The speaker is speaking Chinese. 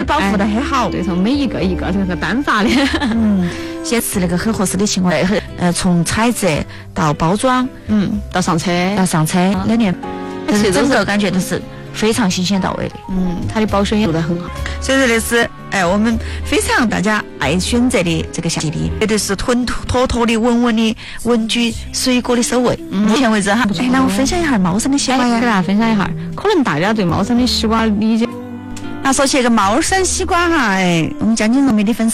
保护得很好。 对头，每一个这个单发的。 先吃那个很合适的情况，从采摘到包装， 到上车 2年，就是整个感觉都是非常新鲜到位的。 它的保鲜也做得很好。 所以说的是，我们非常大家爱选择的这个夏季的，绝对是妥妥的、稳稳的文具水果的收尾。目前为止哈，那我分享一下猫山的西瓜呀， 给大家分享一下。可能大家对猫山的西瓜理解。 那说起这个猫山西瓜哈，我们江津农民的粉丝。